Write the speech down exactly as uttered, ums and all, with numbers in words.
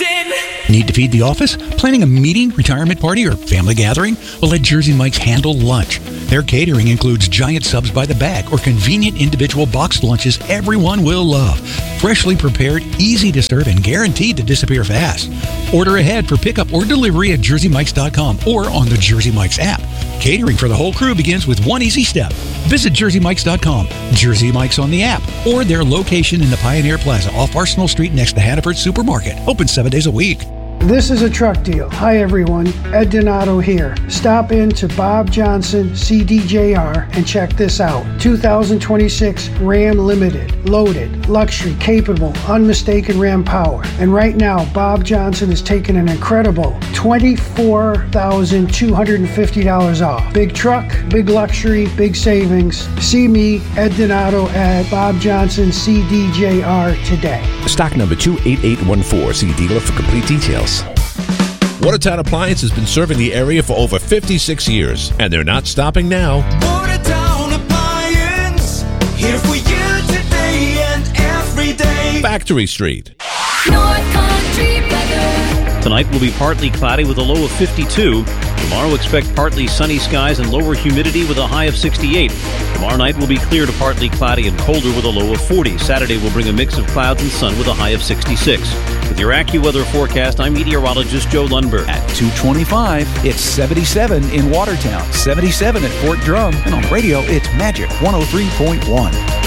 Need to feed the office? Planning a meeting, retirement party, or family gathering? Well, let Jersey Mike's handle lunch. Their catering includes giant subs by the bag or convenient individual boxed lunches everyone will love. Freshly prepared, easy to serve, and guaranteed to disappear fast. Order ahead for pickup or delivery at jersey mikes dot com or on the Jersey Mike's app. Catering for the whole crew begins with one easy step. Visit jersey mikes dot com, Jersey Mike's on the app, or their location in the Pioneer Plaza off Arsenal Street next to Hannaford Supermarket. Open seven days a week. This is a truck deal. Hi everyone, Ed Donato here. Stop in to Bob Johnson C D J R and check this out. two thousand twenty-six Ram Limited, loaded, luxury, capable, unmistaken Ram power. And right now, Bob Johnson is taking an incredible twenty-four thousand two hundred fifty dollars off. Big truck, big luxury, big savings. See me, Ed Donato, at Bob Johnson C D J R today. Stock number two eight eight one four. See dealer for complete details. Watertown Appliance has been serving the area for over fifty-six years, and they're not stopping now. Watertown Appliance, here for you today and every day. Factory Street. North Country weather. Tonight will be partly cloudy with a low of fifty-two. Tomorrow expect partly sunny skies and lower humidity with a high of sixty-eight. Tomorrow night will be clear to partly cloudy and colder with a low of forty. Saturday will bring a mix of clouds and sun with a high of sixty-six. With your AccuWeather forecast, I'm meteorologist Joe Lundberg. At two twenty-five, it's seventy-seven in Watertown, seventy-seven at Fort Drum, and on radio, it's Magic one oh three point one.